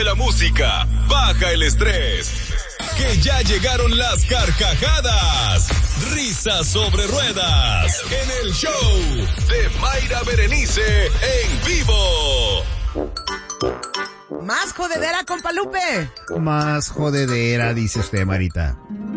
la música, baja el estrés. Que ya llegaron las carcajadas. Risas sobre ruedas. En el show de Mayra Berenice en vivo. Más jodedera, compa Lupe. Más jodedera, dice usted, Marita.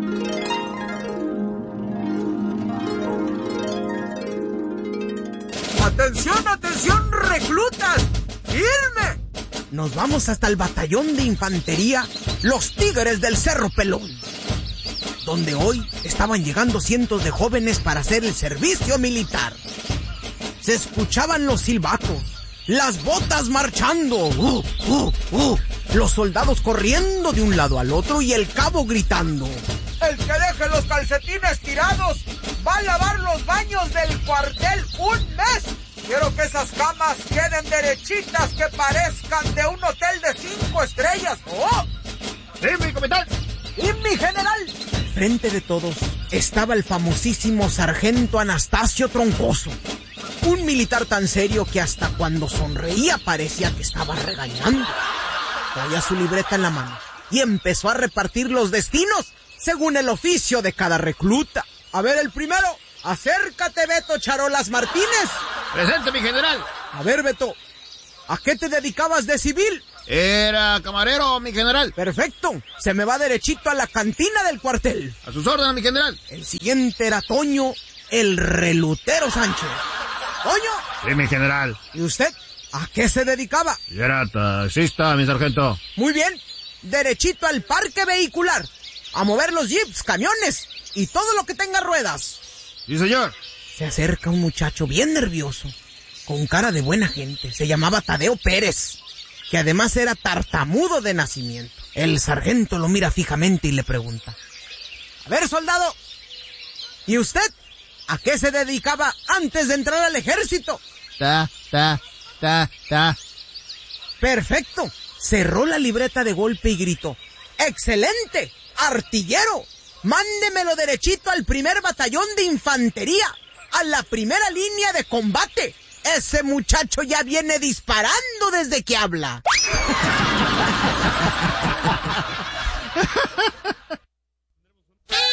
¡Atención, atención, reclutas! ¡Firme! Nos vamos hasta el batallón de infantería Los Tigres del Cerro Pelón, donde hoy estaban llegando cientos de jóvenes para hacer el servicio militar. Se escuchaban los silbatos, las botas marchando, los soldados corriendo de un lado al otro y el cabo gritando: el que deje los calcetines tirados va a lavar los baños del cuartel un mes. Quiero que esas camas queden derechitas, que parezcan de un hotel de 5 estrellas. ¡Oh! ¡Sí, mi capitán! ¡Y mi general! Frente de todos estaba el famosísimo sargento Anastasio Troncoso, un militar tan serio que hasta cuando sonreía parecía que estaba regañando. Traía su libreta en la mano y empezó a repartir los destinos según el oficio de cada recluta. A ver, el primero. Acércate, Beto Charolas Martínez. Presente, mi general. A ver, Beto, ¿a qué te dedicabas de civil? Era camarero, mi general. Perfecto, se me va derechito a la cantina del cuartel. A sus órdenes, mi general. El siguiente era Toño, el relutero Sánchez. ¿Toño? Sí, mi general. ¿Y usted? ¿A qué se dedicaba? Era taxista, mi sargento. Muy bien, derechito al parque vehicular, a mover los jeeps, camiones y todo lo que tenga ruedas. Sí, señor. Se acerca un muchacho bien nervioso, con cara de buena gente. Se llamaba Tadeo Pérez, que además era tartamudo de nacimiento. El sargento lo mira fijamente y le pregunta: a ver, soldado, ¿y usted a qué se dedicaba antes de entrar al ejército? Ta. Perfecto. Cerró la libreta de golpe y gritó: ¡excelente! ¡Artillero! Mándemelo derechito al primer batallón de infantería, a la primera línea de combate. Ese muchacho ya viene disparando desde que habla.